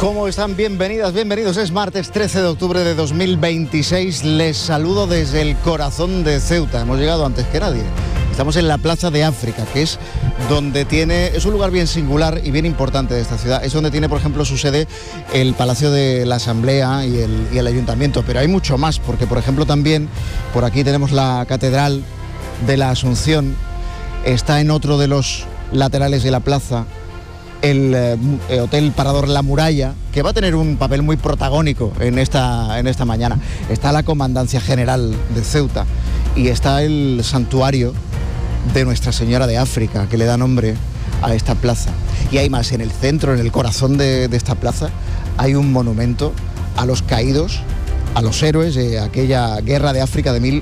¿Cómo están? Bienvenidas, bienvenidos. Es martes 13 de octubre de 2026. Les saludo desde el corazón de Ceuta. Hemos llegado antes que nadie. Estamos en la Plaza de África, que es donde es un lugar bien singular y bien importante de esta ciudad. Es donde tiene, por ejemplo, su sede el Palacio de la Asamblea y el Ayuntamiento. Pero hay mucho más, porque, por ejemplo, también por aquí tenemos la Catedral de la Asunción. Está en otro de los laterales de la plaza el Hotel Parador La Muralla, que va a tener un papel muy protagónico en esta mañana. Está la Comandancia General de Ceuta y está el santuario de Nuestra Señora de África, que le da nombre a esta plaza. Y hay más, en el centro, en el corazón de esta plaza, hay un monumento a los caídos, a los héroes de aquella guerra de África de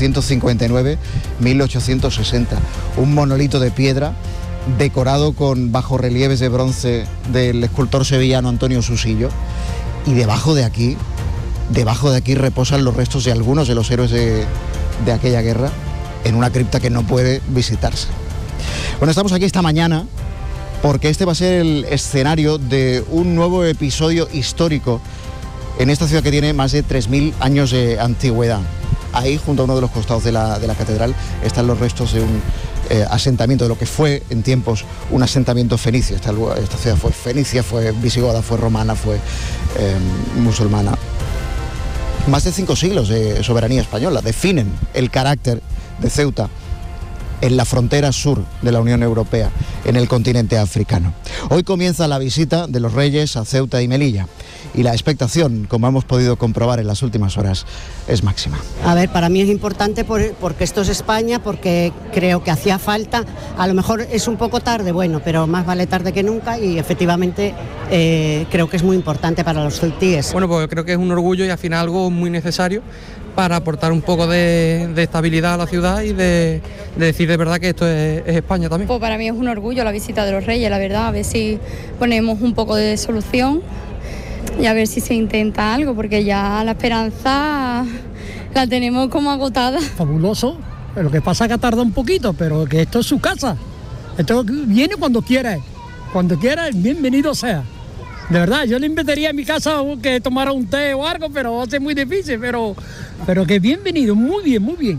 1859-1860. Un monolito de piedra decorado con bajorrelieves de bronce del escultor sevillano Antonio Susillo, y debajo de aquí reposan los restos de algunos de los héroes de aquella guerra en una cripta que no puede visitarse. Bueno, estamos aquí esta mañana porque este va a ser el escenario de un nuevo episodio histórico en esta ciudad que tiene más de 3.000 años de antigüedad. Ahí, junto a uno de los costados de la catedral, están los restos de un asentamiento, de lo que fue en tiempos un asentamiento fenicio. Esta ciudad fue fenicia, fue visigoda, fue romana, fue musulmana. Más de 5 siglos de soberanía española definen el carácter de Ceuta en la frontera sur de la Unión Europea, en el continente africano. Hoy comienza la visita de los Reyes a Ceuta y Melilla, y la expectación, como hemos podido comprobar en las últimas horas, es máxima. A ver, para mí es importante porque esto es España, porque creo que hacía falta. A lo mejor es un poco tarde, bueno, pero más vale tarde que nunca, y efectivamente creo que es muy importante para los ceutíes. Bueno, pues creo que es un orgullo y al final algo muy necesario para aportar un poco de estabilidad a la ciudad y de decir de verdad que esto es España también. Pues para mí es un orgullo la visita de los Reyes, la verdad, a ver si ponemos un poco de solución y a ver si se intenta algo, porque ya la esperanza la tenemos como agotada. Fabuloso, lo que pasa es que tarda un poquito, pero que esto es su casa. Esto viene cuando quiera, bienvenido sea. De verdad, yo le invitaría a mi casa que tomara un té o algo, pero va a ser muy difícil, pero que bienvenido, muy bien, muy bien.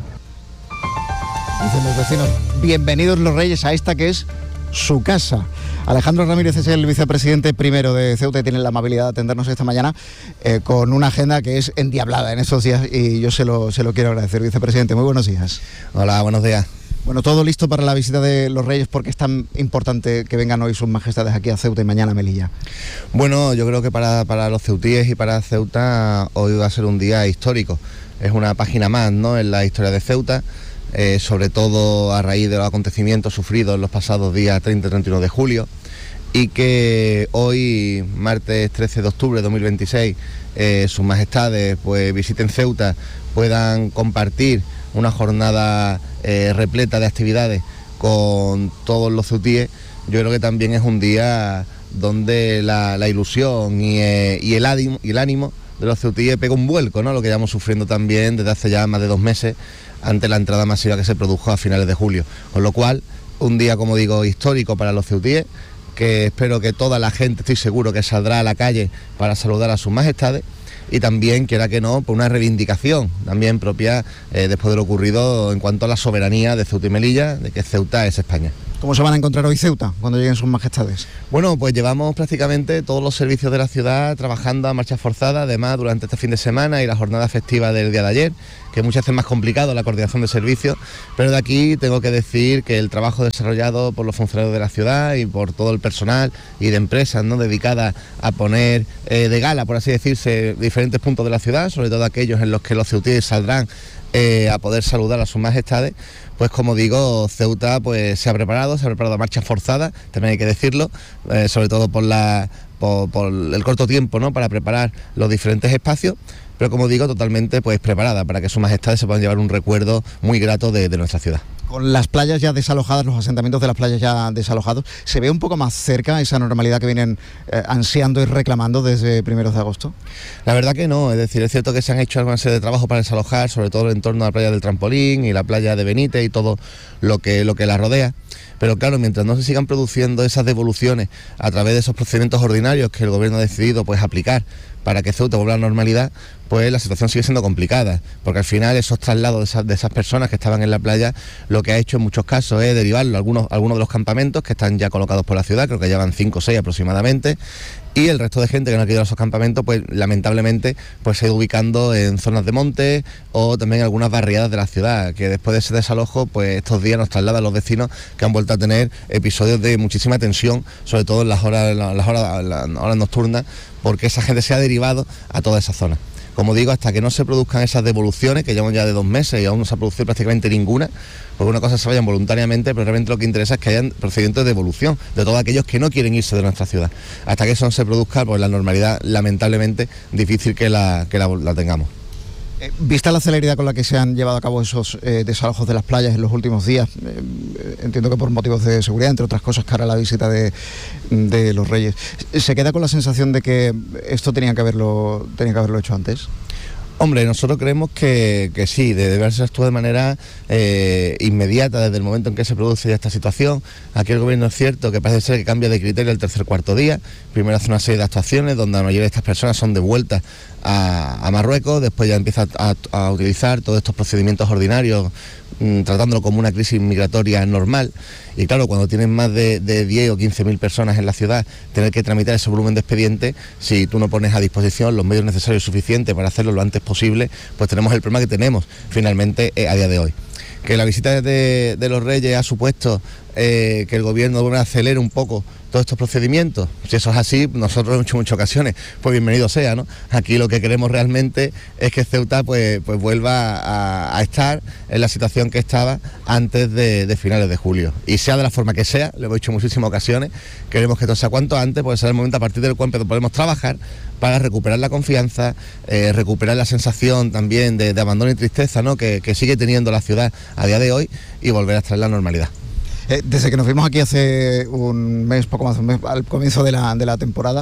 Dicen los vecinos, bienvenidos los Reyes a esta que es su casa. Alejandro Ramírez es el vicepresidente primero de Ceuta y tiene la amabilidad de atendernos esta mañana con una agenda que es endiablada en estos días, y yo se lo quiero agradecer. Vicepresidente, muy buenos días. Hola, buenos días. Bueno, todo listo para la visita de los Reyes, porque es tan importante que vengan hoy sus majestades aquí a Ceuta y mañana a Melilla. Bueno, yo creo que para los ceutíes y para Ceuta hoy va a ser un día histórico. Es una página más, ¿no?, en la historia de Ceuta, sobre todo a raíz de los acontecimientos sufridos en los pasados días 30 y 31 de julio, y que hoy, martes 13 de octubre de 2026, sus majestades pues visiten Ceuta, puedan compartir una jornada repleta de actividades con todos los ceutíes. Yo creo que también es un día donde la ilusión y el ánimo de los ceutíes pega un vuelco, ¿no?, lo que llevamos sufriendo también desde hace ya más de 2 meses ante la entrada masiva que se produjo a finales de julio. Con lo cual, un día, como digo, histórico para los ceutíes, que espero que toda la gente, estoy seguro, que saldrá a la calle para saludar a sus majestades, y también, quiera que no, por una reivindicación también propia después de lo ocurrido en cuanto a la soberanía de Ceuta y Melilla, de que Ceuta es España. ¿Cómo se van a encontrar hoy Ceuta cuando lleguen sus majestades? Bueno, pues llevamos prácticamente todos los servicios de la ciudad trabajando a marcha forzada, además durante este fin de semana y la jornada festiva del día de ayer, que muchas veces es más complicado la coordinación de servicios, pero de aquí tengo que decir que el trabajo desarrollado por los funcionarios de la ciudad y por todo el personal y de empresas, ¿no?, dedicadas a poner de gala, por así decirse, diferentes puntos de la ciudad, sobre todo aquellos en los que los ceutíes saldrán a poder saludar a sus majestades. Pues como digo, Ceuta pues se ha preparado a marcha forzada, también hay que decirlo, sobre todo por el corto tiempo, ¿no?, para preparar los diferentes espacios, pero como digo, totalmente pues preparada para que sus majestades se puedan llevar un recuerdo muy grato de nuestra ciudad. Con las playas ya desalojadas, los asentamientos de las playas ya desalojados, ¿se ve un poco más cerca esa normalidad que vienen ansiando y reclamando desde 1 de agosto? La verdad que no, es decir, es cierto que se han hecho alguna serie de trabajos para desalojar, sobre todo en torno a la playa del Trampolín y la playa de Benítez y todo lo que la rodea. Pero claro, mientras no se sigan produciendo esas devoluciones a través de esos procedimientos ordinarios que el gobierno ha decidido pues aplicar para que Ceuta vuelva a la normalidad, pues la situación sigue siendo complicada, porque al final esos traslados de esas personas que estaban en la playa, lo que ha hecho en muchos casos es derivarlo a algunos de los campamentos que están ya colocados por la ciudad, creo que llevan 5 o 6 aproximadamente, y el resto de gente que no ha querido a esos campamentos, pues lamentablemente pues se ha ido ubicando en zonas de monte o también en algunas barriadas de la ciudad, que después de ese desalojo, pues estos días nos trasladan los vecinos que han vuelto a tener episodios de muchísima tensión, sobre todo en las horas nocturnas, porque esa gente se ha derivado a toda esa zona. Como digo, hasta que no se produzcan esas devoluciones, que llevan ya de 2 meses y aún no se ha producido prácticamente ninguna, pues una cosa se vayan voluntariamente, pero realmente lo que interesa es que hayan procedimientos de devolución de todos aquellos que no quieren irse de nuestra ciudad. Hasta que eso no se produzca, pues la normalidad, lamentablemente, difícil que la tengamos. Vista la celeridad con la que se han llevado a cabo esos desalojos de las playas en los últimos días, entiendo que por motivos de seguridad, entre otras cosas, cara a la visita de los Reyes, ¿se queda con la sensación de que esto tenía que haberlo hecho antes? Hombre, nosotros creemos que sí, debe haberse actuado de manera inmediata desde el momento en que se produce ya esta situación. Aquí el gobierno es cierto que parece ser que cambia de criterio el tercer cuarto día. Primero hace una serie de actuaciones donde la mayoría de estas personas son devueltas a Marruecos, después ya empieza a utilizar todos estos procedimientos ordinarios, tratándolo como una crisis migratoria normal. Y claro, cuando tienen más de 10 o 15.000 personas en la ciudad, tener que tramitar ese volumen de expediente, si tú no pones a disposición los medios necesarios y suficientes para hacerlo lo antes posible, pues tenemos el problema que tenemos finalmente a día de hoy. Que la visita de los Reyes ha supuesto que el gobierno acelere un poco todos estos procedimientos. Si eso es así, nosotros en muchas ocasiones, pues bienvenido sea, ¿no? Aquí lo que queremos realmente es que Ceuta pues vuelva a estar en la situación que estaba antes de finales de julio. Y sea de la forma que sea, lo hemos dicho en muchísimas ocasiones, queremos que todo sea cuanto antes, pues será el momento a partir del cual podemos trabajar para recuperar la confianza, recuperar la sensación también de abandono y tristeza, ¿no? que sigue teniendo la ciudad a día de hoy y volver a traer la normalidad. Desde que nos vimos aquí hace un mes, poco más de un mes, al comienzo de la temporada,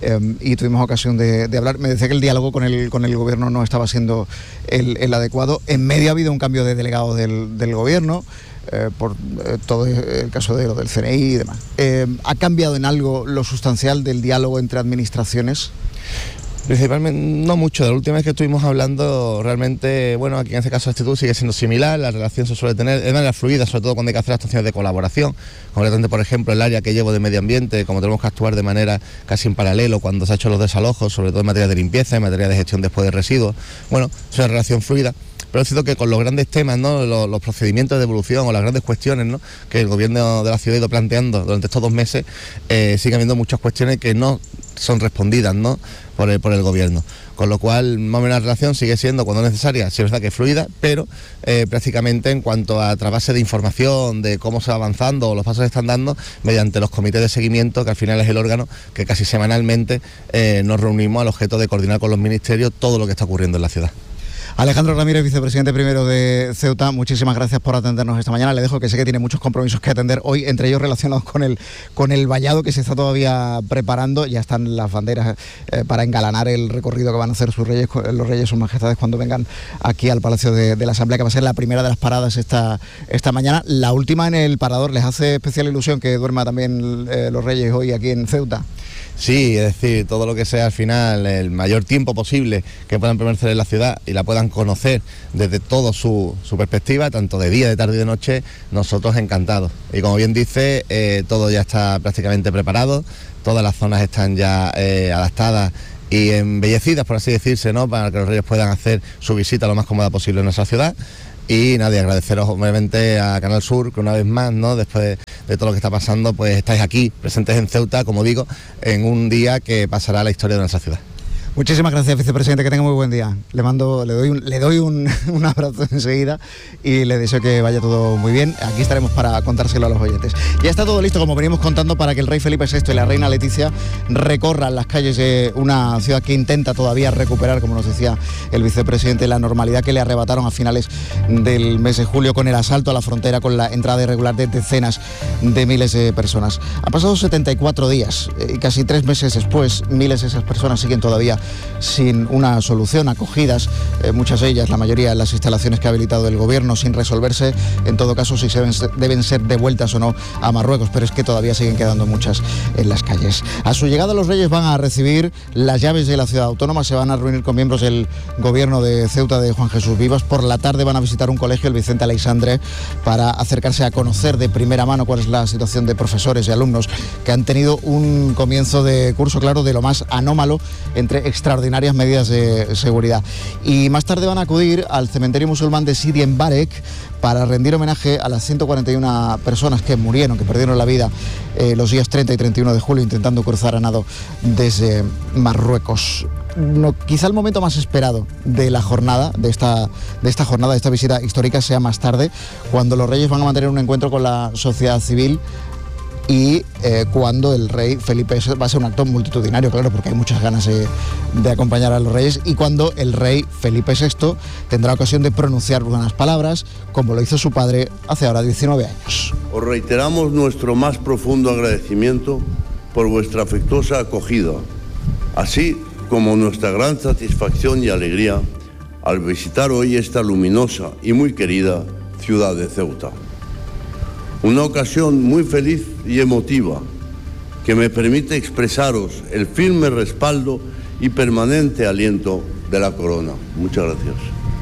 y tuvimos ocasión de hablar, me decía que el diálogo con el gobierno no estaba siendo el adecuado. En medio ha habido un cambio de delegado del gobierno, por todo el caso de lo del CNI y demás. ¿Ha cambiado en algo lo sustancial del diálogo entre administraciones? Principalmente, no mucho. De la última vez que estuvimos hablando, realmente, bueno, aquí en este caso la actitud sigue siendo similar, la relación se suele tener de manera fluida, sobre todo cuando hay que hacer actuaciones de colaboración. Concretamente, por ejemplo, el área que llevo de medio ambiente, como tenemos que actuar de manera casi en paralelo cuando se han hecho los desalojos, sobre todo en materia de limpieza, en materia de gestión después de residuos. Bueno, es una relación fluida. Pero es cierto que con los grandes temas, ¿no? los procedimientos de devolución o las grandes cuestiones, ¿no? que el gobierno de la ciudad ha ido planteando durante estos 2 meses, sigue habiendo muchas cuestiones que no son respondidas, ¿no? por el gobierno. Con lo cual, más o menos la relación sigue siendo, cuando necesaria, sí es verdad que es fluida, pero prácticamente en cuanto a trasvase de información, de cómo se va avanzando o los pasos que están dando, mediante los comités de seguimiento, que al final es el órgano que casi semanalmente nos reunimos al objeto de coordinar con los ministerios todo lo que está ocurriendo en la ciudad. Alejandro Ramírez, vicepresidente primero de Ceuta, muchísimas gracias por atendernos esta mañana. Le dejo, que sé que tiene muchos compromisos que atender hoy, entre ellos relacionados con el vallado que se está todavía preparando. Ya están las banderas para engalanar el recorrido que van a hacer los Reyes, sus majestades, cuando vengan aquí al Palacio de la Asamblea, que va a ser la primera de las paradas esta mañana. La última en el Parador. ¿Les hace especial ilusión que duerma también los Reyes hoy aquí en Ceuta? Sí, es decir, todo lo que sea al final el mayor tiempo posible que puedan permanecer en la ciudad y la puedan conocer desde toda su perspectiva, tanto de día, de tarde y de noche, nosotros encantados. Y como bien dice, todo ya está prácticamente preparado, todas las zonas están ya adaptadas y embellecidas, por así decirse, ¿no? Para que los Reyes puedan hacer su visita lo más cómoda posible en nuestra ciudad. Y nada, agradeceros obviamente a Canal Sur, que una vez más, ¿no? Después de todo lo que está pasando, pues estáis aquí, presentes en Ceuta, como digo, en un día que pasará a la historia de nuestra ciudad. Muchísimas gracias, vicepresidente, que tenga muy buen día. Le doy un abrazo enseguida y le deseo que vaya todo muy bien. Aquí estaremos para contárselo a los oyentes. Ya está todo listo, como venimos contando, para que el rey Felipe VI y la reina Leticia recorran las calles de una ciudad que intenta todavía recuperar, como nos decía el vicepresidente, la normalidad que le arrebataron a finales del mes de julio con el asalto a la frontera, con la entrada irregular de decenas de miles de personas. Han pasado 74 días y casi 3 meses después, miles de esas personas siguen todavía sin una solución, acogidas, muchas de ellas, la mayoría, en las instalaciones que ha habilitado el gobierno, sin resolverse, en todo caso, si deben ser devueltas o no a Marruecos, pero es que todavía siguen quedando muchas en las calles. A su llegada, los reyes van a recibir las llaves de la ciudad autónoma, se van a reunir con miembros del gobierno de Ceuta de Juan Jesús Vivas. Por la tarde van a visitar un colegio, el Vicente Aleixandre, para acercarse a conocer de primera mano cuál es la situación de profesores y alumnos que han tenido un comienzo de curso, claro, de lo más anómalo, entre extraordinarias medidas de seguridad. Y más tarde van a acudir al cementerio musulmán de Sidi en Barek para rendir homenaje a las 141 personas que murieron, que perdieron la vida los días 30 y 31 de julio intentando cruzar a nado desde Marruecos. No, quizá el momento más esperado de la jornada, de esta jornada, de esta visita histórica, sea más tarde, cuando los reyes van a mantener un encuentro con la sociedad civil y cuando el rey Felipe va a ser un acto multitudinario, claro, porque hay muchas ganas de acompañar a los reyes, y cuando el rey Felipe VI tendrá ocasión de pronunciar unas palabras, como lo hizo su padre hace ahora 19 años. Os reiteramos nuestro más profundo agradecimiento por vuestra afectuosa acogida, así como nuestra gran satisfacción y alegría al visitar hoy esta luminosa y muy querida ciudad de Ceuta. Una ocasión muy feliz y emotiva que me permite expresaros el firme respaldo y permanente aliento de la corona. Muchas gracias.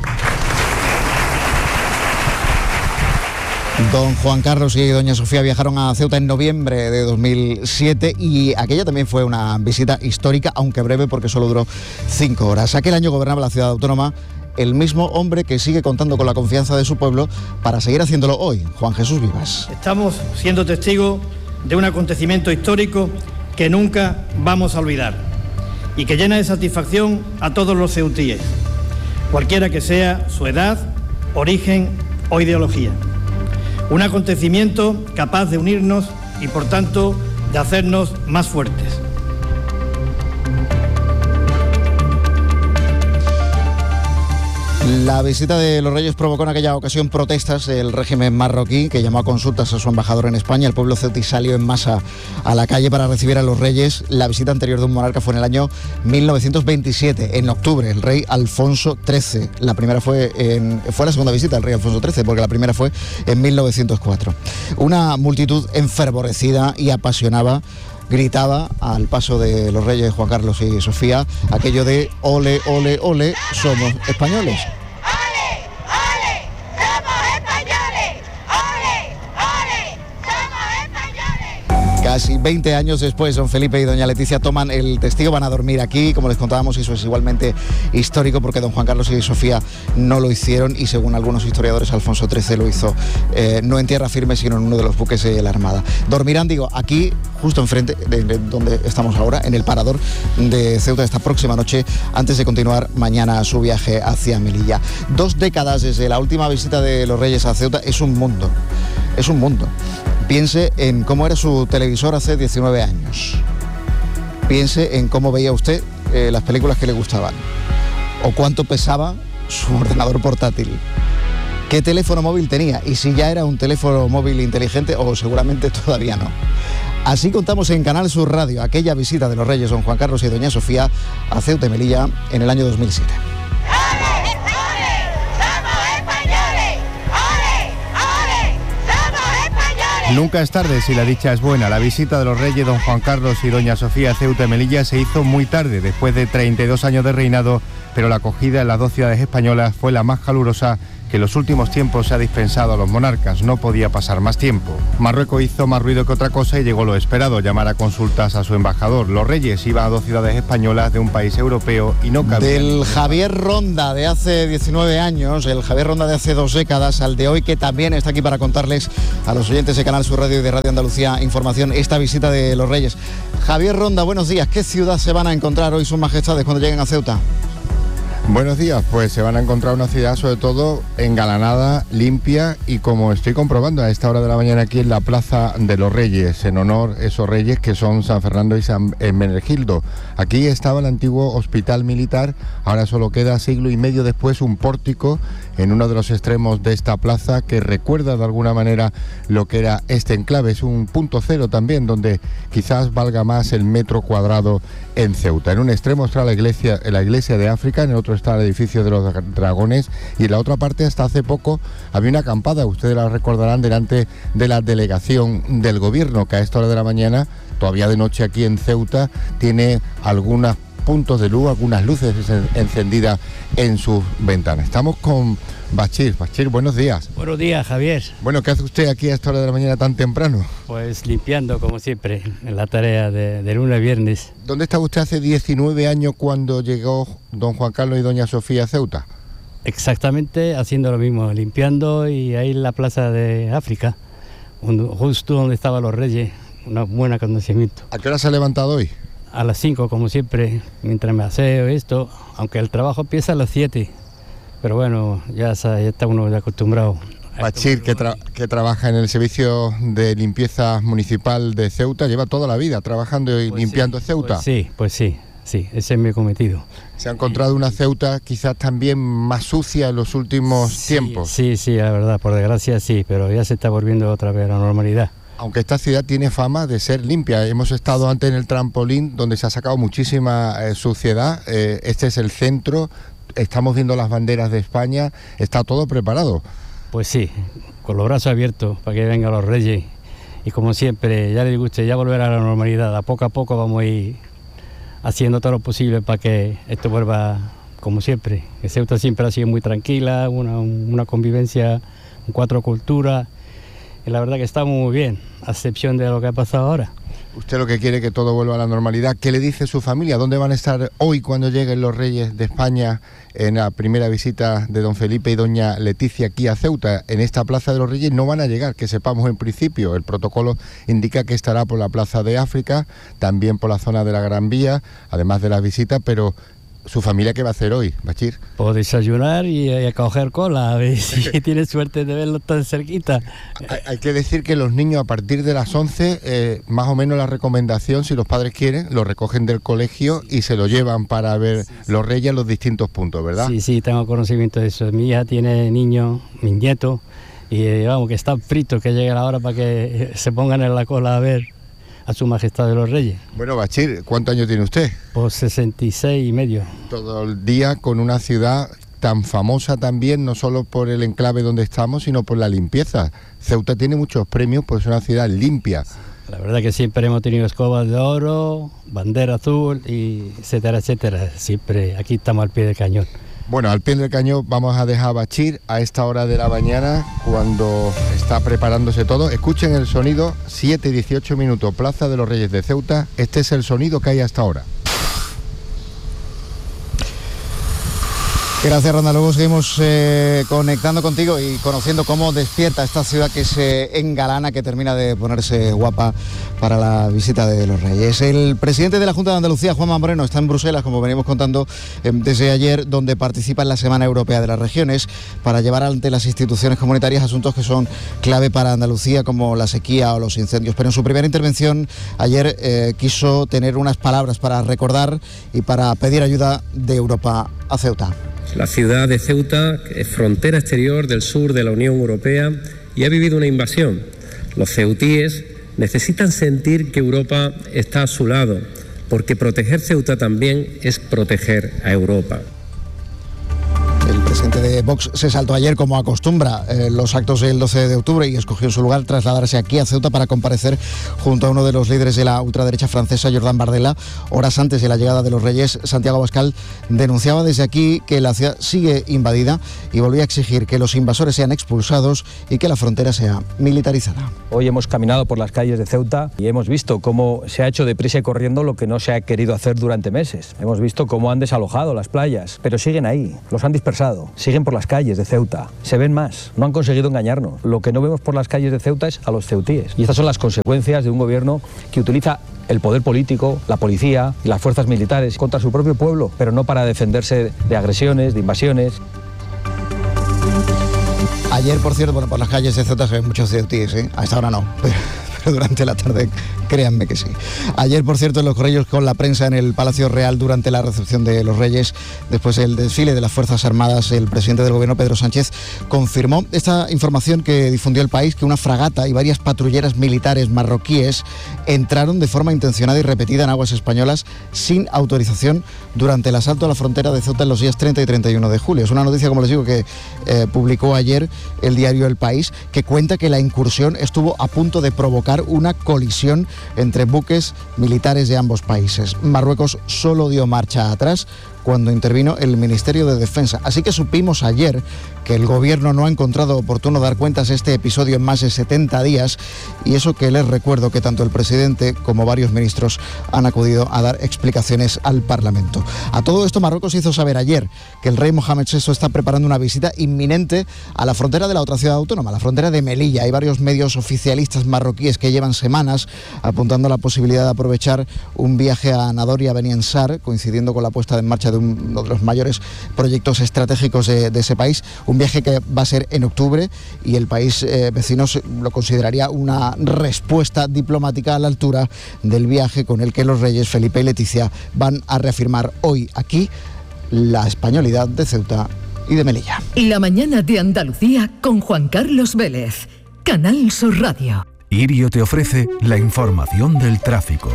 Don Juan Carlos y doña Sofía viajaron a Ceuta en noviembre de 2007 y aquella también fue una visita histórica, aunque breve, porque solo duró 5 horas. Aquel año gobernaba la ciudad autónoma el mismo hombre que sigue contando con la confianza de su pueblo para seguir haciéndolo hoy, Juan Jesús Vivas. Estamos siendo testigos de un acontecimiento histórico que nunca vamos a olvidar y que llena de satisfacción a todos los ceutíes, cualquiera que sea su edad, origen o ideología. Un acontecimiento capaz de unirnos y, por tanto, de hacernos más fuertes. La visita de los reyes provocó en aquella ocasión protestas del régimen marroquí, que llamó a consultas a su embajador en España. El pueblo ceutí salió en masa a la calle para recibir a los reyes. La visita anterior de un monarca fue en el año 1927, en octubre, el rey Alfonso XIII. La primera fue la segunda visita del rey Alfonso XIII, porque la primera fue en 1904. Una multitud enfervorecida y apasionada gritaba al paso de los reyes Juan Carlos y Sofía aquello de ole, ole, ole, somos españoles. Casi 20 años después, don Felipe y doña Leticia toman el testigo, van a dormir aquí, como les contábamos, y eso es igualmente histórico porque don Juan Carlos y Sofía no lo hicieron y según algunos historiadores Alfonso XIII lo hizo no en tierra firme sino en uno de los buques de la Armada. Dormirán, digo, aquí justo enfrente de donde estamos ahora, en el parador de Ceuta esta próxima noche, antes de continuar mañana su viaje hacia Melilla. 2 décadas desde la última visita de los reyes a Ceuta, es un mundo, es un mundo. Piense en cómo era su televisor hace 19 años. Piense en cómo veía usted las películas que le gustaban. O cuánto pesaba su ordenador portátil. ¿Qué teléfono móvil tenía? Y si ya era un teléfono móvil inteligente o seguramente todavía no. Así contamos en Canal Sur Radio aquella visita de los reyes don Juan Carlos y doña Sofía a Ceuta y Melilla en el año 2007. Nunca es tarde si la dicha es buena. La visita de los reyes don Juan Carlos y doña Sofía a Ceuta y Melilla se hizo muy tarde, después de 32 años de reinado, pero la acogida en las 2 ciudades españolas fue la más calurosa que en los últimos tiempos se ha dispensado a los monarcas. No podía pasar más tiempo. Marruecos hizo más ruido que otra cosa y llegó lo esperado, llamar a consultas a su embajador. Los reyes iban a 2 ciudades españolas de un país europeo y no cabía. Del Javier Ronda de hace 19 años, el Javier Ronda de hace 2 décadas, al de hoy, que también está aquí para contarles a los oyentes de Canal Sur Radio y de Radio Andalucía Información esta visita de los reyes. Javier Ronda, buenos días. ¿Qué ciudad se van a encontrar hoy sus majestades cuando lleguen a Ceuta? Buenos días, pues se van a encontrar una ciudad sobre todo engalanada, limpia y como estoy comprobando a esta hora de la mañana aquí en la Plaza de los Reyes, en honor a esos reyes que son San Fernando y San Hermenegildo. Aquí estaba el antiguo hospital militar, ahora solo queda siglo y medio después un pórtico en uno de los extremos de esta plaza que recuerda de alguna manera lo que era este enclave. Es un punto cero también donde quizás valga más el metro cuadrado en Ceuta. En un extremo está la iglesia de África, en el otro está el edificio de los dragones y en la otra parte hasta hace poco había una acampada, ustedes la recordarán, delante de la delegación del gobierno, que a esta hora de la mañana, todavía de noche aquí en Ceuta, tiene algunos puntos de luz, algunas luces encendidas en sus ventanas. Estamos con Bachir. Bachir, buenos días. Buenos días, Javier. Bueno, ¿qué hace usted aquí a esta hora de la mañana tan temprano? Pues limpiando, como siempre, en la tarea de lunes a viernes. ¿Dónde estaba usted hace 19 años cuando llegó don Juan Carlos y doña Sofía a Ceuta? Exactamente, haciendo lo mismo, limpiando, y ahí en la Plaza de África, justo donde estaban los reyes, un buen acontecimiento. ¿A qué hora se ha levantado hoy? A las 5, como siempre, mientras me aseo esto, aunque el trabajo empieza a las 7, pero bueno, ya está uno acostumbrado. Bachir, que trabaja en el servicio de limpieza municipal de Ceuta, lleva toda la vida trabajando y limpiando Ceuta. Pues sí, ese es mi cometido. ¿Se ha encontrado una Ceuta quizás también más sucia en los últimos tiempos? Sí, la verdad, por desgracia sí, pero ya se está volviendo otra vez a la normalidad. Aunque esta ciudad tiene fama de ser limpia. Hemos estado antes en el trampolín donde se ha sacado muchísima suciedad. Este es el centro, estamos viendo las banderas de España, está todo preparado. Pues sí, con los brazos abiertos para que vengan los reyes. Y como siempre, ya les guste, ya volver a la normalidad. A poco vamos a ir haciendo todo lo posible para que esto vuelva como siempre. Que Ceuta siempre ha sido muy tranquila, una convivencia con 4 culturas. Y la verdad que estamos muy bien, a excepción de lo que ha pasado ahora. Usted lo que quiere es que todo vuelva a la normalidad. ¿Qué le dice su familia? ¿Dónde van a estar hoy cuando lleguen los reyes de España en la primera visita de don Felipe y doña Leticia aquí a Ceuta? En esta Plaza de los Reyes no van a llegar, que sepamos en principio. El protocolo indica que estará por la Plaza de África, también por la zona de la Gran Vía, además de las visitas, pero ¿su familia qué va a hacer hoy, Bachir? Pues desayunar y a coger cola, a ver si tiene suerte de verlo tan cerquita. Hay que decir que los niños a partir de las 11, más o menos la recomendación, si los padres quieren, lo recogen del colegio y se lo llevan para ver los reyes en los distintos puntos, ¿verdad? Sí, tengo conocimiento de eso. Mi hija tiene niños, mis nietos, y vamos, que están fritos, que llegue la hora para que se pongan en la cola a ver a su majestad de los reyes. Bueno, Bachir, ¿cuántos años tiene usted? Pues 66 y medio. Todo el día con una ciudad tan famosa también, no solo por el enclave donde estamos, sino por la limpieza. Ceuta tiene muchos premios por ser una ciudad limpia. La verdad que siempre hemos tenido escobas de oro, bandera azul, y etcétera. Siempre aquí estamos al pie del cañón. Bueno, al pie del cañón vamos a dejar a Bachir a esta hora de la mañana, cuando está preparándose todo. Escuchen el sonido, 7:18 minutos, Plaza de los Reyes de Ceuta. Este es el sonido que hay hasta ahora. Gracias, Ronda. Luego seguimos conectando contigo y conociendo cómo despierta esta ciudad que se engalana, que termina de ponerse guapa para la visita de los Reyes. El presidente de la Junta de Andalucía, Juanma Moreno, está en Bruselas, como veníamos contando desde ayer, donde participa en la Semana Europea de las Regiones para llevar ante las instituciones comunitarias asuntos que son clave para Andalucía, como la sequía o los incendios. Pero en su primera intervención ayer quiso tener unas palabras para recordar y para pedir ayuda de Europa a Ceuta. La ciudad de Ceuta es frontera exterior del sur de la Unión Europea y ha vivido una invasión. Los ceutíes necesitan sentir que Europa está a su lado, porque proteger Ceuta también es proteger a Europa. El presidente de Vox se saltó ayer, como acostumbra, los actos del 12 de octubre y escogió en su lugar trasladarse aquí a Ceuta para comparecer junto a uno de los líderes de la ultraderecha francesa, Jordan Bardella. Horas antes de la llegada de los Reyes, Santiago Abascal denunciaba desde aquí que la ciudad sigue invadida y volvía a exigir que los invasores sean expulsados y que la frontera sea militarizada. Hoy hemos caminado por las calles de Ceuta y hemos visto cómo se ha hecho deprisa y corriendo lo que no se ha querido hacer durante meses. Hemos visto cómo han desalojado las playas, pero siguen ahí, los han dispersado. Siguen por las calles de Ceuta, se ven más, no han conseguido engañarnos. Lo que no vemos por las calles de Ceuta es a los ceutíes. Y estas son las consecuencias de un gobierno que utiliza el poder político, la policía y las fuerzas militares contra su propio pueblo, pero no para defenderse de agresiones, de invasiones. Ayer, por cierto, por las calles de Ceuta se ven muchos ceutíes, ¿eh? A esta hora no, pero durante la tarde, créanme que sí. Ayer, por cierto, en los corrillos con la prensa en el Palacio Real durante la recepción de los Reyes, después del desfile de las Fuerzas Armadas, el presidente del Gobierno, Pedro Sánchez, confirmó esta información que difundió El País, que una fragata y varias patrulleras militares marroquíes entraron de forma intencionada y repetida en aguas españolas sin autorización durante el asalto a la frontera de Ceuta en los días 30 y 31 de julio. Es una noticia, como les digo, que publicó ayer el diario El País, que cuenta que la incursión estuvo a punto de provocar una colisión entre buques militares de ambos países. Marruecos solo dio marcha atrás cuando intervino el Ministerio de Defensa. Así que supimos ayer que el Gobierno no ha encontrado oportuno dar cuentas de este episodio en más de 70 días, y eso que les recuerdo que tanto el presidente como varios ministros han acudido a dar explicaciones al Parlamento. A todo esto, Marruecos hizo saber ayer que el rey Mohamed VI está preparando una visita inminente a la frontera de la otra ciudad autónoma, la frontera de Melilla. Hay varios medios oficialistas marroquíes que llevan semanas apuntando a la posibilidad de aprovechar un viaje a Nador y a Beni Ansar, coincidiendo con la puesta en marcha de uno de los mayores proyectos estratégicos de ese país, un viaje que va a ser en octubre, y el país vecino lo consideraría una respuesta diplomática a la altura del viaje con el que los reyes Felipe y Leticia van a reafirmar hoy aquí la españolidad de Ceuta y de Melilla. La mañana de Andalucía con Juan Carlos Vélez, Canal Sur Radio. Irio te ofrece la información del tráfico.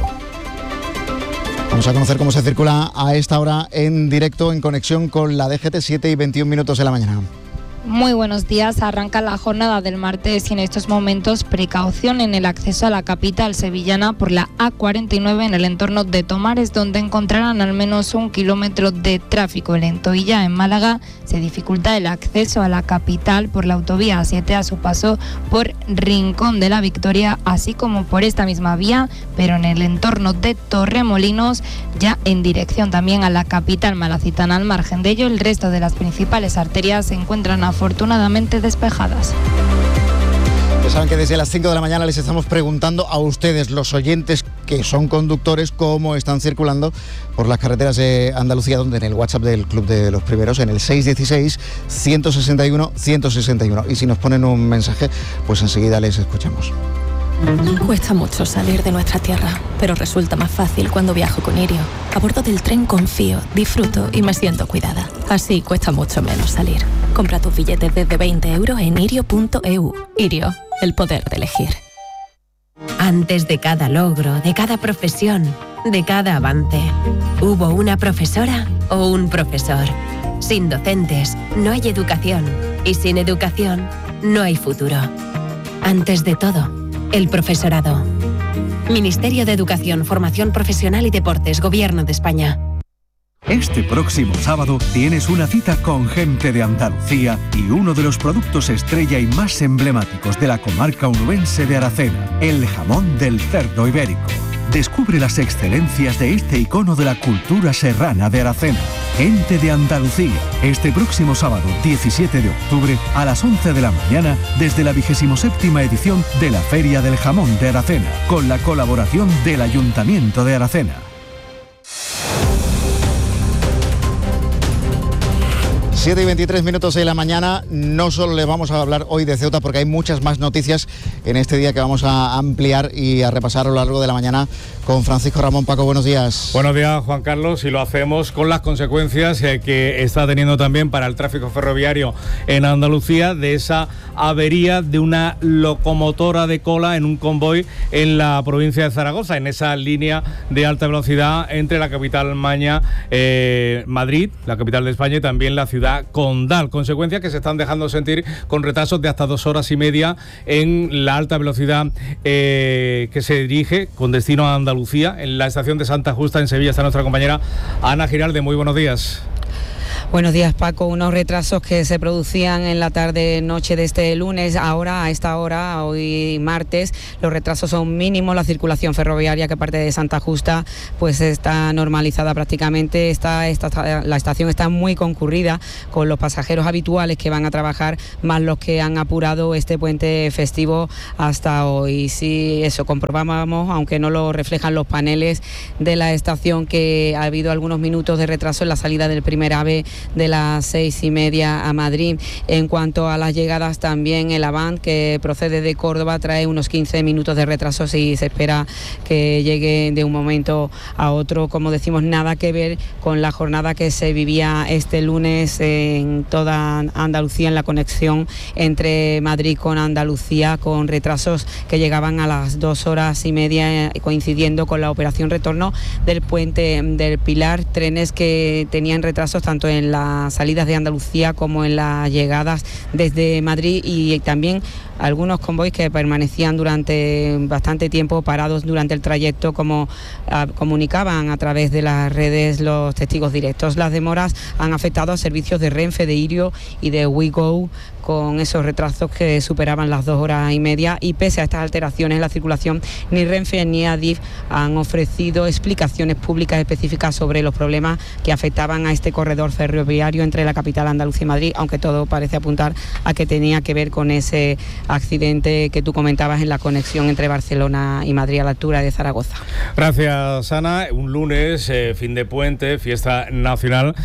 Vamos a conocer cómo se circula a esta hora en directo, en conexión con la DGT, 7 y 21 minutos de la mañana. Muy buenos días. Arranca la jornada del martes y en estos momentos precaución en el acceso a la capital sevillana por la A49 en el entorno de Tomares, donde encontrarán al menos 1 kilómetro de tráfico lento. Y ya en Málaga se dificulta el acceso a la capital por la autovía A7 a su paso por Rincón de la Victoria, así como por esta misma vía, pero en el entorno de Torremolinos, ya en dirección también a la capital malacitana. Al margen de ello, el resto de las principales arterias se encuentran afortunadamente despejadas. Ya saben que desde las 5 de la mañana les estamos preguntando a ustedes, los oyentes que son conductores, cómo están circulando por las carreteras de Andalucía, donde en el WhatsApp del Club de los Primeros, en el 616-161-161. Y si nos ponen un mensaje, pues enseguida les escuchamos. Cuesta mucho salir de nuestra tierra, pero resulta más fácil cuando viajo con Irio. A bordo del tren confío, disfruto y me siento cuidada. Así cuesta mucho menos salir. Compra tus billetes desde 20 € en irio.eu. Irio, el poder de elegir. Antes de cada logro, de cada profesión, de cada avance, hubo una profesora o un profesor. Sin docentes no hay educación, y sin educación no hay futuro. Antes de todo, el profesorado. Ministerio de Educación, Formación Profesional y Deportes, Gobierno de España. Este próximo sábado tienes una cita con gente de Andalucía y uno de los productos estrella y más emblemáticos de la comarca onubense de Aracena, el jamón del cerdo ibérico. Descubre las excelencias de este icono de la cultura serrana de Aracena. Gente de Andalucía, este próximo sábado 17 de octubre a las 11 de la mañana desde la 27ª edición de la Feria del Jamón de Aracena, con la colaboración del Ayuntamiento de Aracena. 7 y 23 minutos de la mañana. No solo les vamos a hablar hoy de Ceuta, porque hay muchas más noticias en este día que vamos a ampliar y a repasar a lo largo de la mañana con Francisco Ramón. Paco, buenos días. Buenos días, Juan Carlos, y lo hacemos con las consecuencias que está teniendo también para el tráfico ferroviario en Andalucía de esa avería de una locomotora de cola en un convoy en la provincia de Zaragoza, en esa línea de alta velocidad entre la capital Madrid, la capital de España, y también la ciudad hasta Condal, consecuencias que se están dejando sentir con retrasos de hasta 2 horas y media en la alta velocidad que se dirige con destino a Andalucía. En la estación de Santa Justa, en Sevilla, está nuestra compañera Ana Giralde. Muy buenos días. Buenos días, Paco. Unos retrasos que se producían en la tarde-noche de este lunes. Ahora, a esta hora, hoy martes, los retrasos son mínimos. La circulación ferroviaria que parte de Santa Justa pues está normalizada prácticamente. La estación está muy concurrida con los pasajeros habituales que van a trabajar, más los que han apurado este puente festivo hasta hoy. Sí, eso comprobábamos, aunque no lo reflejan los paneles de la estación, que ha habido algunos minutos de retraso en la salida del primer AVE de las 6:30 a Madrid. En cuanto a las llegadas, también el Avant, que procede de Córdoba, trae unos 15 minutos de retraso y se espera que llegue de un momento a otro. Como decimos, nada que ver con la jornada que se vivía este lunes en toda Andalucía, en la conexión entre Madrid con Andalucía, con retrasos que llegaban a las 2 horas y media, coincidiendo con la operación retorno del puente del Pilar. Trenes que tenían retrasos tanto en las salidas de Andalucía como en las llegadas desde Madrid, y también algunos convoys que permanecían durante bastante tiempo parados durante el trayecto, como comunicaban a través de las redes los testigos directos. Las demoras han afectado a servicios de Renfe, de Irio y de WeGo, con esos retrasos que superaban las 2 horas y media, y pese a estas alteraciones en la circulación, ni Renfe ni Adif han ofrecido explicaciones públicas específicas sobre los problemas que afectaban a este corredor ferroviario entre la capital andaluza y Madrid, aunque todo parece apuntar a que tenía que ver con ese accidente que tú comentabas en la conexión entre Barcelona y Madrid a la altura de Zaragoza. Gracias, Ana. Un lunes, fin de puente, fiesta nacional,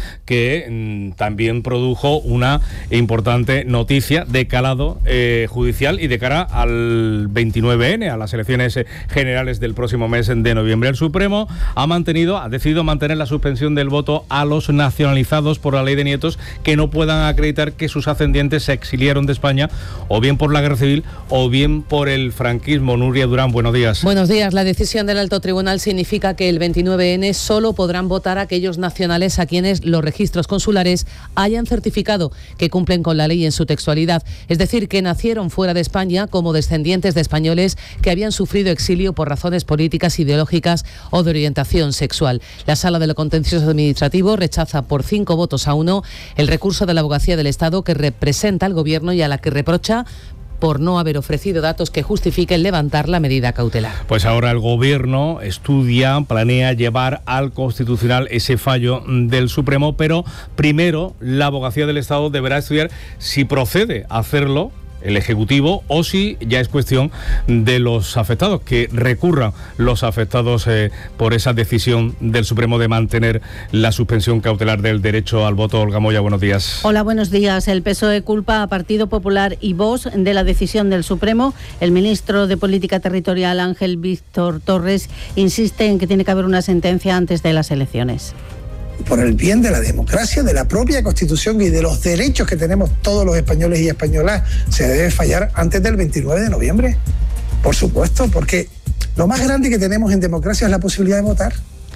que también produjo una importante noticia de calado judicial y de cara al 29N, a las elecciones generales del próximo mes de noviembre. El Supremo ha decidido mantener la suspensión del voto a los nacionalizados por la ley de nietos que no puedan acreditar que sus ascendientes se exiliaron de España, o bien por la guerra civil o bien por el franquismo. Nuria Durán, buenos días. Buenos días. La decisión del Alto Tribunal significa que el 29N solo podrán votar aquellos nacionales a quienes los registros consulares hayan certificado que cumplen con la ley en su textualidad, es decir, que nacieron fuera de España como descendientes de españoles que habían sufrido exilio por razones políticas, ideológicas o de orientación sexual. La Sala de lo Contencioso Administrativo rechaza por 5 votos a 1 el recurso de la Abogacía del Estado, que representa al Gobierno y a la que reprocha por no haber ofrecido datos que justifiquen levantar la medida cautelar. Pues ahora el Gobierno planea llevar al Constitucional ese fallo del Supremo, pero primero la Abogacía del Estado deberá estudiar si procede a hacerlo el Ejecutivo o si ya es cuestión de los afectados, que recurran los afectados por esa decisión del Supremo de mantener la suspensión cautelar del derecho al voto. Olga Moya, buenos días. Hola, buenos días. El PSOE culpa a Partido Popular y Vox de la decisión del Supremo. El ministro de Política Territorial, Ángel Víctor Torres, insiste en que tiene que haber una sentencia antes de las elecciones. Por el bien de la democracia, de la propia Constitución y de los derechos que tenemos todos los españoles y españolas, se debe fallar antes del 29 de noviembre. Por supuesto, porque lo más grande que tenemos en democracia es la posibilidad de votar.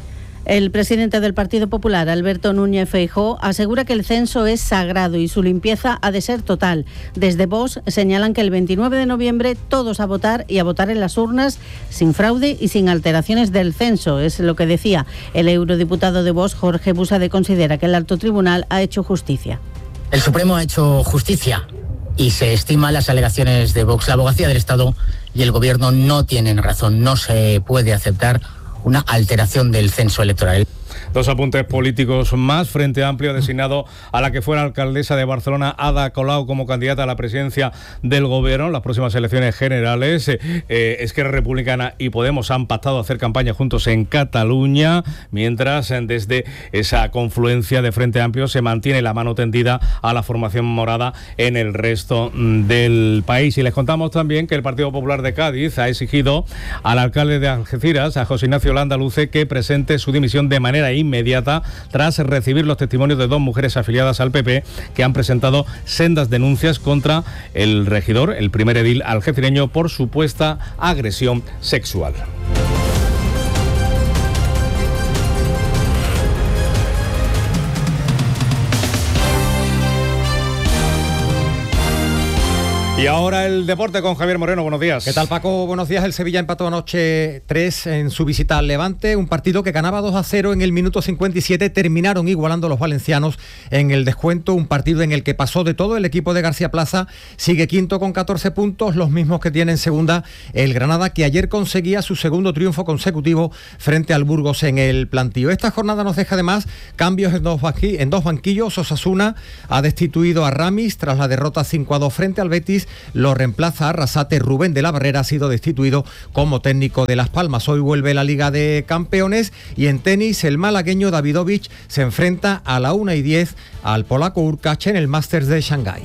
El presidente del Partido Popular, Alberto Núñez Feijóo, asegura que el censo es sagrado y su limpieza ha de ser total. Desde Vox señalan que el 29 de noviembre todos a votar, y a votar en las urnas sin fraude y sin alteraciones del censo. Es lo que decía el eurodiputado de Vox, Jorge Buxade. Considera que el Alto Tribunal ha hecho justicia. El Supremo ha hecho justicia y se estiman las alegaciones de Vox. La Abogacía del Estado y el Gobierno no tienen razón. No se puede aceptar una alteración del censo electoral. Dos apuntes políticos más. Frente Amplio ha designado a la que fuera alcaldesa de Barcelona, Ada Colau, como candidata a la presidencia del Gobierno en las próximas elecciones generales. Esquerra Republicana y Podemos han pactado hacer campaña juntos en Cataluña, mientras desde esa confluencia de Frente Amplio se mantiene la mano tendida a la formación morada en el resto del país. Y les contamos también que el Partido Popular de Cádiz ha exigido al alcalde de Algeciras, a José Ignacio Landaluce, que presente su dimisión de manera inmediata tras recibir los testimonios de 2 mujeres afiliadas al PP que han presentado sendas denuncias contra el regidor, el primer edil algecireño, por supuesta agresión sexual. Y ahora el deporte con Javier Moreno, buenos días. ¿Qué tal, Paco? Buenos días. El Sevilla empató anoche 3 en su visita al Levante, un partido que ganaba 2-0 en el minuto 57, terminaron igualando los valencianos en el descuento, un partido en el que pasó de todo. El equipo de García Plaza sigue quinto con 14 puntos, los mismos que tiene en segunda el Granada, que ayer conseguía su segundo triunfo consecutivo frente al Burgos en el plantío. Esta jornada nos deja además cambios en dos banquillos. Osasuna ha destituido a Ramis tras la derrota 5-2 frente al Betis. Lo reemplaza a Arrasate. Rubén de la Barrera ha sido destituido como técnico de Las Palmas. Hoy vuelve la Liga de Campeones y en tenis el malagueño Davidovich se enfrenta a la 1:10 al polaco Urkacz en el Masters de Shanghái.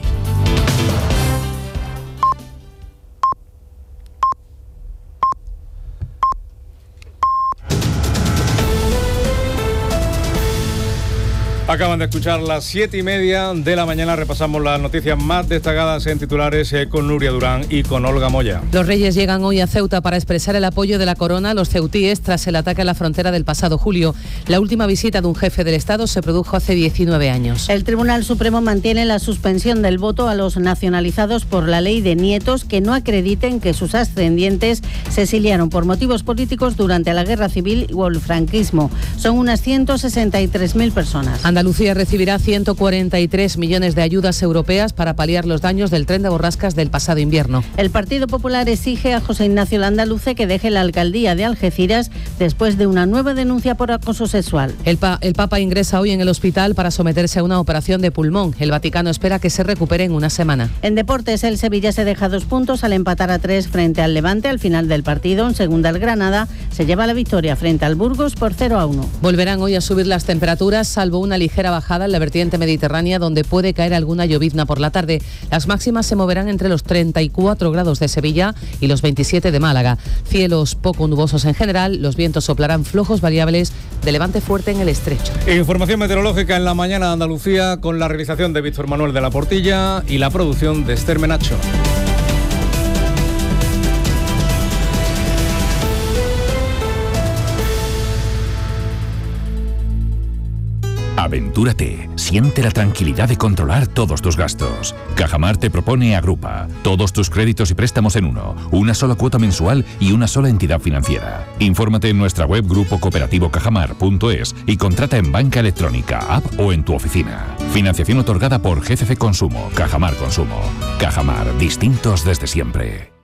Acaban de escuchar las 7:30 de la mañana. Repasamos las noticias más destacadas en titulares con Nuria Durán y con Olga Moya. Los Reyes llegan hoy a Ceuta para expresar el apoyo de la corona a los ceutíes tras el ataque a la frontera del pasado julio. La última visita de un jefe del Estado se produjo hace 19 años. El Tribunal Supremo mantiene la suspensión del voto a los nacionalizados por la ley de nietos que no acrediten que sus ascendientes se exiliaron por motivos políticos durante la Guerra Civil o el franquismo. Son unas 163.000 personas. Andalucía recibirá 143 millones de ayudas europeas para paliar los daños del tren de borrascas del pasado invierno. El Partido Popular exige a José Ignacio Landaluce que deje la alcaldía de Algeciras después de una nueva denuncia por acoso sexual. El Papa ingresa hoy en el hospital para someterse a una operación de pulmón. El Vaticano espera que se recupere en una semana. En deportes, el Sevilla se deja 2 puntos al empatar a 3 frente al Levante al final del partido. En segunda, el Granada se lleva la victoria frente al Burgos por 0-1. Volverán hoy a subir las temperaturas, salvo una ligera bajada en la vertiente mediterránea, donde puede caer alguna llovizna por la tarde. Las máximas se moverán entre los 34 grados de Sevilla y los 27 de Málaga. Cielos poco nubosos en general, los vientos soplarán flojos variables de levante fuerte en el estrecho. Información meteorológica en la mañana de Andalucía con la realización de Víctor Manuel de la Portilla y la producción de Esther Menacho. Aventúrate, siente la tranquilidad de controlar todos tus gastos. Cajamar te propone Agrupa, todos tus créditos y préstamos en uno, una sola cuota mensual y una sola entidad financiera. Infórmate en nuestra web grupocooperativo.cajamar.es y contrata en banca electrónica, app o en tu oficina. Financiación otorgada por GCC Consumo, Cajamar Consumo. Cajamar, distintos desde siempre.